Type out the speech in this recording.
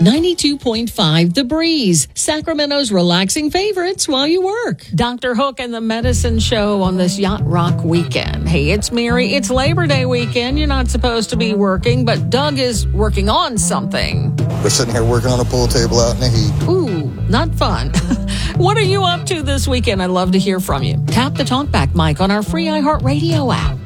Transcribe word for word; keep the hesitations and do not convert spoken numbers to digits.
ninety-two point five The Breeze, Sacramento's relaxing favorites while you work. Doctor Hook and the Medicine Show on this Yacht Rock weekend. Hey, it's Mary. It's Labor Day weekend. You're not supposed to be working, but Doug is working on something. We're sitting here working on a pool table out in the heat. Ooh, not fun. What are you up to this weekend? I'd love to hear from you. Tap the talkback mic on our free iHeartRadio app.